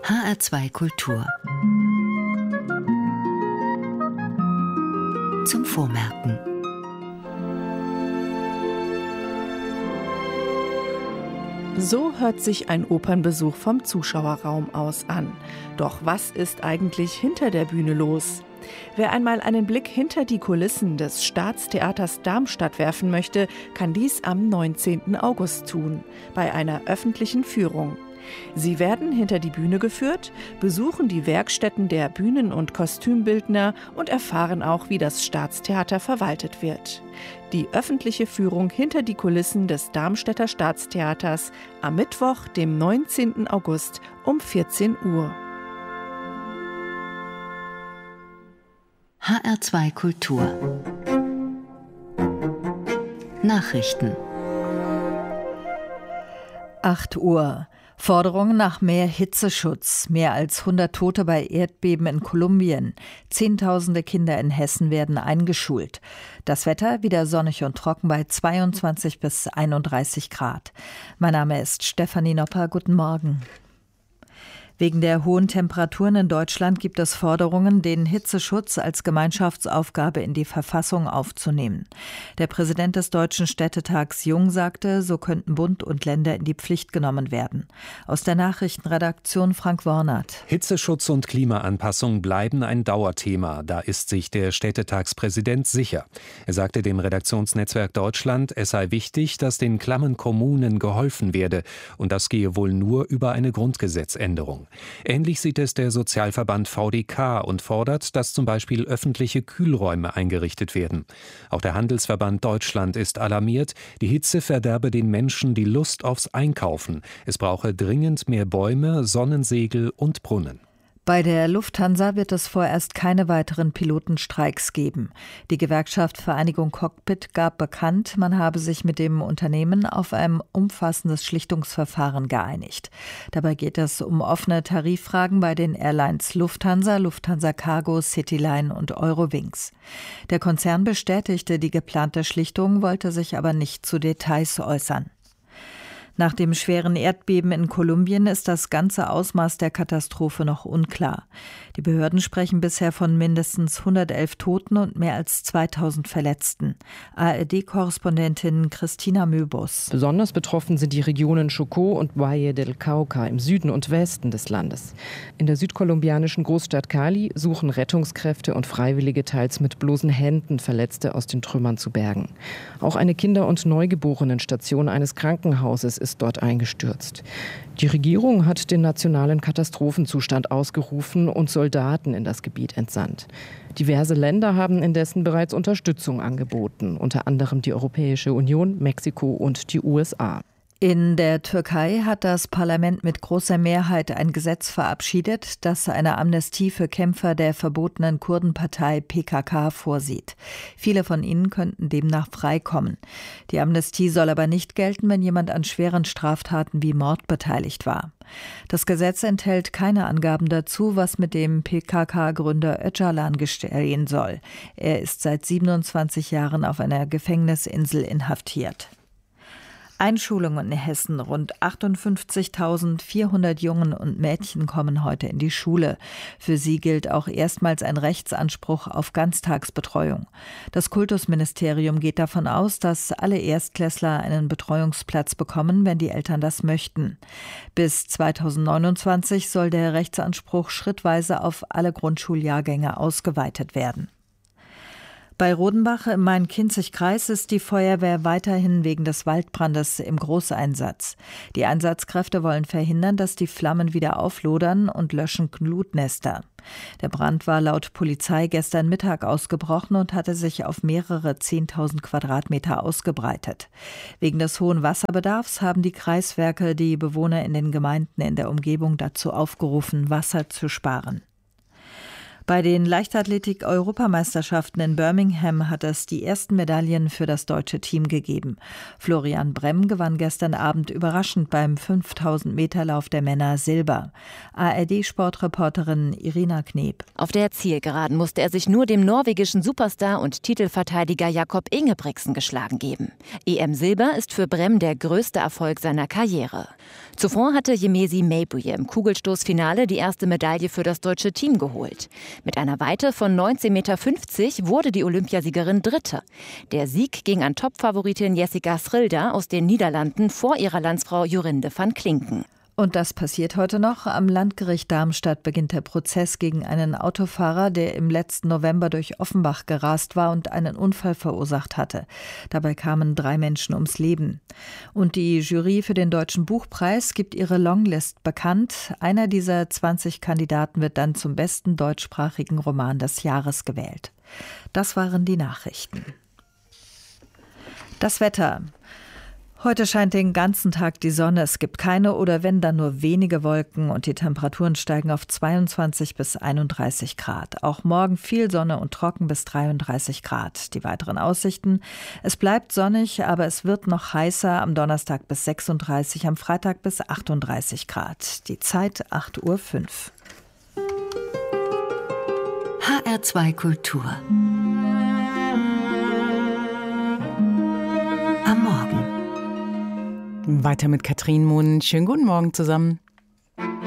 HR2 Kultur. Zum Vormerken. So hört sich ein Opernbesuch vom Zuschauerraum aus an. Doch was ist eigentlich hinter der Bühne los? Wer einmal einen Blick hinter die Kulissen des Staatstheaters Darmstadt werfen möchte, kann dies am 19. August tun, bei einer öffentlichen Führung. Sie werden hinter die Bühne geführt, besuchen die Werkstätten der Bühnen- und Kostümbildner und erfahren auch, wie das Staatstheater verwaltet wird. Die öffentliche Führung hinter die Kulissen des Darmstädter Staatstheaters am Mittwoch, dem 19. August um 14 Uhr. HR2 Kultur. Nachrichten. 8 Uhr. Forderungen nach mehr Hitzeschutz. Mehr als 100 Tote bei Erdbeben in Kolumbien. Zehntausende Kinder in Hessen werden eingeschult. Das Wetter wieder sonnig und trocken bei 22 bis 31 Grad. Mein Name ist Stefanie Nopper. Guten Morgen. Wegen der hohen Temperaturen in Deutschland gibt es Forderungen, den Hitzeschutz als Gemeinschaftsaufgabe in die Verfassung aufzunehmen. Der Präsident des Deutschen Städtetags Jung sagte, so könnten Bund und Länder in die Pflicht genommen werden. Aus der Nachrichtenredaktion Frank Wornert. Hitzeschutz und Klimaanpassung bleiben ein Dauerthema. Da ist sich der Städtetagspräsident sicher. Er sagte dem Redaktionsnetzwerk Deutschland, es sei wichtig, dass den klammen Kommunen geholfen werde. Und das gehe wohl nur über eine Grundgesetzänderung. Ähnlich sieht es der Sozialverband VDK und fordert, dass zum Beispiel öffentliche Kühlräume eingerichtet werden. Auch der Handelsverband Deutschland ist alarmiert, die Hitze verderbe den Menschen die Lust aufs Einkaufen. Es brauche dringend mehr Bäume, Sonnensegel und Brunnen. Bei der Lufthansa wird es vorerst keine weiteren Pilotenstreiks geben. Die Gewerkschaft Vereinigung Cockpit gab bekannt, man habe sich mit dem Unternehmen auf ein umfassendes Schlichtungsverfahren geeinigt. Dabei geht es um offene Tariffragen bei den Airlines Lufthansa, Lufthansa Cargo, Cityline und Eurowings. Der Konzern bestätigte die geplante Schlichtung, wollte sich aber nicht zu Details äußern. Nach dem schweren Erdbeben in Kolumbien ist das ganze Ausmaß der Katastrophe noch unklar. Die Behörden sprechen bisher von mindestens 111 Toten und mehr als 2000 Verletzten. ARD-Korrespondentin Christina Möbus. Besonders betroffen sind die Regionen Chocó und Valle del Cauca im Süden und Westen des Landes. In der südkolumbianischen Großstadt Cali suchen Rettungskräfte und Freiwillige teils mit bloßen Händen Verletzte aus den Trümmern zu bergen. Auch eine Kinder- und Neugeborenenstation eines Krankenhauses ist dort eingestürzt. Die Regierung hat den nationalen Katastrophenzustand ausgerufen und Soldaten in das Gebiet entsandt. Diverse Länder haben indessen bereits Unterstützung angeboten, unter anderem die Europäische Union, Mexiko und die USA. In der Türkei hat das Parlament mit großer Mehrheit ein Gesetz verabschiedet, das eine Amnestie für Kämpfer der verbotenen Kurdenpartei PKK vorsieht. Viele von ihnen könnten demnach freikommen. Die Amnestie soll aber nicht gelten, wenn jemand an schweren Straftaten wie Mord beteiligt war. Das Gesetz enthält keine Angaben dazu, was mit dem PKK-Gründer Öcalan geschehen soll. Er ist seit 27 Jahren auf einer Gefängnisinsel inhaftiert. Einschulungen in Hessen. Rund 58.400 Jungen und Mädchen kommen heute in die Schule. Für sie gilt auch erstmals ein Rechtsanspruch auf Ganztagsbetreuung. Das Kultusministerium geht davon aus, dass alle Erstklässler einen Betreuungsplatz bekommen, wenn die Eltern das möchten. Bis 2029 soll der Rechtsanspruch schrittweise auf alle Grundschuljahrgänge ausgeweitet werden. Bei Rodenbach im Main-Kinzig-Kreis ist die Feuerwehr weiterhin wegen des Waldbrandes im Großeinsatz. Die Einsatzkräfte wollen verhindern, dass die Flammen wieder auflodern und löschen Glutnester. Der Brand war laut Polizei gestern Mittag ausgebrochen und hatte sich auf mehrere 10.000 Quadratmeter ausgebreitet. Wegen des hohen Wasserbedarfs haben die Kreiswerke die Bewohner in den Gemeinden in der Umgebung dazu aufgerufen, Wasser zu sparen. Bei den Leichtathletik-Europameisterschaften in Birmingham hat es die ersten Medaillen für das deutsche Team gegeben. Florian Bremm gewann gestern Abend überraschend beim 5000-Meter-Lauf der Männer Silber. ARD-Sportreporterin Irina Kneb. Auf der Zielgeraden musste er sich nur dem norwegischen Superstar und Titelverteidiger Jakob Ingebrigtsen geschlagen geben. EM-Silber ist für Bremm der größte Erfolg seiner Karriere. Zuvor hatte Yemezi Meibuye im Kugelstoßfinale die erste Medaille für das deutsche Team geholt. Mit einer Weite von 19,50 Meter wurde die Olympiasiegerin Dritte. Der Sieg ging an Topfavoritin Jessica Schrilda aus den Niederlanden vor ihrer Landsfrau Jorinde van Klinken. Und das passiert heute noch. Am Landgericht Darmstadt beginnt der Prozess gegen einen Autofahrer, der im letzten November durch Offenbach gerast war und einen Unfall verursacht hatte. Dabei kamen 3 Menschen ums Leben. Und die Jury für den Deutschen Buchpreis gibt ihre Longlist bekannt. Einer dieser 20 Kandidaten wird dann zum besten deutschsprachigen Roman des Jahres gewählt. Das waren die Nachrichten. Das Wetter. Heute scheint den ganzen Tag die Sonne. Es gibt keine oder wenn dann nur wenige Wolken und die Temperaturen steigen auf 22 bis 31 Grad. Auch morgen viel Sonne und trocken bis 33 Grad. Die weiteren Aussichten: Es bleibt sonnig, aber es wird noch heißer. Am Donnerstag bis 36, am Freitag bis 38 Grad. Die Zeit 8:05 Uhr. HR2 Kultur. Am Morgen. Weiter mit Katrin Mohn. Schönen guten Morgen zusammen.